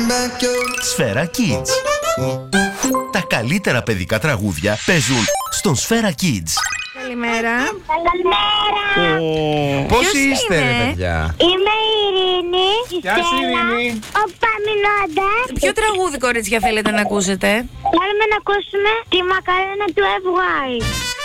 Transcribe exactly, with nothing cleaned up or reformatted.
Σφαίρα Kids. Τα καλύτερα παιδικά τραγούδια παίζουν στον Σφαίρα Kids. Καλημέρα. Καλημέρα. Πώς Ποιος είστε, είναι? ρε παιδιά? Είμαι η Ειρήνη. Γεια σου, Ειρήνη. Ο Παμινώντας. Ποιο τραγούδι, κορίτσια, θέλετε να ακούσετε? Θέλουμε να ακούσουμε τη μακαρένα του εφ γουάι.